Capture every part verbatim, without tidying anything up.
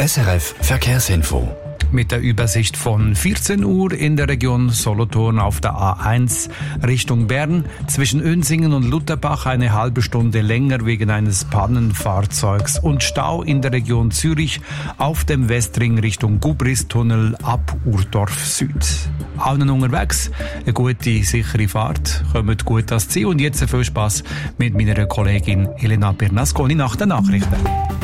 S R F Verkehrsinfo. Mit der Übersicht von vierzehn Uhr in der Region Solothurn auf der A eins Richtung Bern. Zwischen Önsingen und Lutherbach eine halbe Stunde länger wegen eines Pannenfahrzeugs und Stau in der Region Zürich auf dem Westring Richtung Gubristunnel ab Urdorf Süd. Allen unterwegs eine gute, sichere Fahrt, kommt gut ans Ziel und jetzt viel Spass mit meiner Kollegin Elena Bernasconi nach den Nachrichten.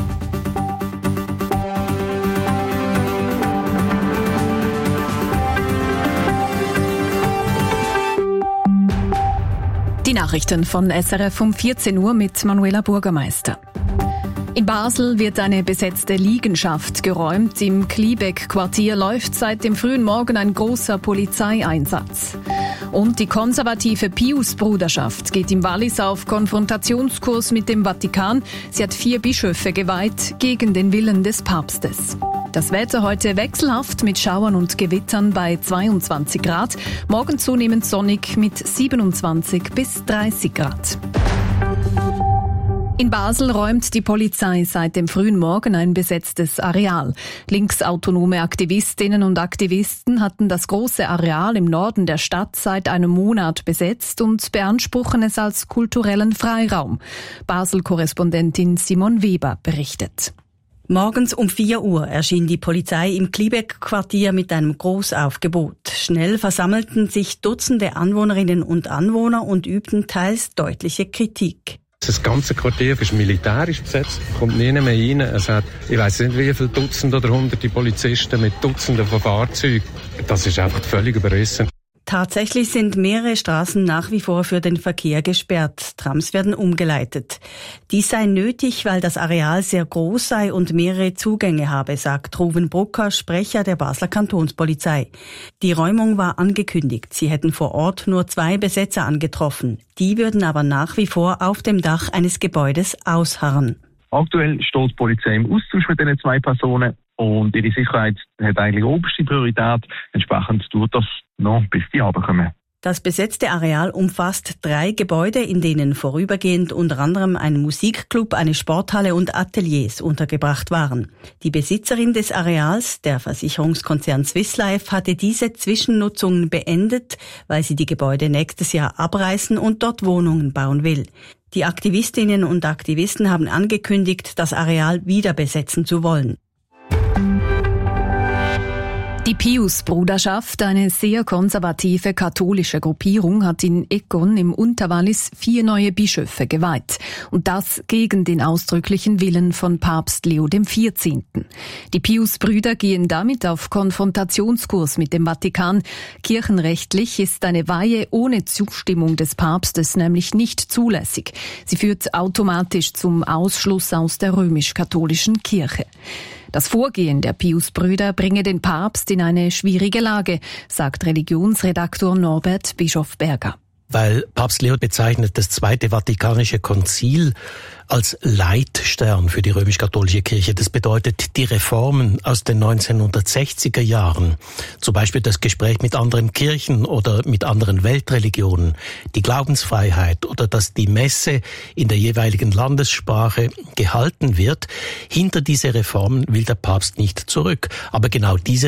Die Nachrichten von S R F um vierzehn Uhr mit Manuela Bürgermeister. In Basel wird eine besetzte Liegenschaft geräumt. Im Kliebeck-Quartier läuft seit dem frühen Morgen ein großer Polizeieinsatz. Und die konservative Pius-Bruderschaft geht im Wallis auf Konfrontationskurs mit dem Vatikan. Sie hat vier Bischöfe geweiht gegen den Willen des Papstes. Das Wetter heute wechselhaft mit Schauern und Gewittern bei zweiundzwanzig Grad. Morgen zunehmend sonnig mit siebenundzwanzig bis dreißig Grad. In Basel räumt die Polizei seit dem frühen Morgen ein besetztes Areal. Linksautonome Aktivistinnen und Aktivisten hatten das große Areal im Norden der Stadt seit einem Monat besetzt und beanspruchen es als kulturellen Freiraum. Basel-Korrespondentin Simon Weber berichtet. Morgens um vier Uhr erschien die Polizei im Kliebeck-Quartier mit einem Großaufgebot. Schnell versammelten sich Dutzende Anwohnerinnen und Anwohner und übten teils deutliche Kritik. Das ganze Quartier ist militärisch besetzt, kommt niemand mehr rein. Es hat, ich weiss nicht wie viele Dutzende oder Hunderte Polizisten mit Dutzenden von Fahrzeugen. Das ist einfach völlig überrissen. Tatsächlich sind mehrere Straßen nach wie vor für den Verkehr gesperrt. Trams werden umgeleitet. Dies sei nötig, weil das Areal sehr groß sei und mehrere Zugänge habe, sagt Ruven Brucker, Sprecher der Basler Kantonspolizei. Die Räumung war angekündigt. Sie hätten vor Ort nur zwei Besetzer angetroffen. Die würden aber nach wie vor auf dem Dach eines Gebäudes ausharren. Aktuell steht die Polizei im Austausch mit diesen zwei Personen und ihre Sicherheit hat eigentlich oberste Priorität. Entsprechend tut das noch, bis die runterkommen. Das besetzte Areal umfasst drei Gebäude, in denen vorübergehend unter anderem ein Musikclub, eine Sporthalle und Ateliers untergebracht waren. Die Besitzerin des Areals, der Versicherungskonzern Swiss Life, hatte diese Zwischennutzungen beendet, weil sie die Gebäude nächstes Jahr abreißen und dort Wohnungen bauen will. Die Aktivistinnen und Aktivisten haben angekündigt, das Areal wieder besetzen zu wollen. Die Pius-Bruderschaft, eine sehr konservative katholische Gruppierung, hat in Egon im Unterwallis vier neue Bischöfe geweiht. Und das gegen den ausdrücklichen Willen von Papst Leo der vierzehnte. Die Pius-Brüder gehen damit auf Konfrontationskurs mit dem Vatikan. Kirchenrechtlich ist eine Weihe ohne Zustimmung des Papstes nämlich nicht zulässig. Sie führt automatisch zum Ausschluss aus der römisch-katholischen Kirche. Das Vorgehen der Pius-Brüder bringe den Papst in eine schwierige Lage, sagt Religionsredaktor Norbert Bischof-Berger. Weil Papst Leo bezeichnet das Zweite Vatikanische Konzil als Leitstern für die römisch-katholische Kirche. Das bedeutet die Reformen aus den neunzehnhundertsechziger Jahren, zum Beispiel das Gespräch mit anderen Kirchen oder mit anderen Weltreligionen, die Glaubensfreiheit oder dass die Messe in der jeweiligen Landessprache gehalten wird. Hinter diese Reformen will der Papst nicht zurück. Aber genau diese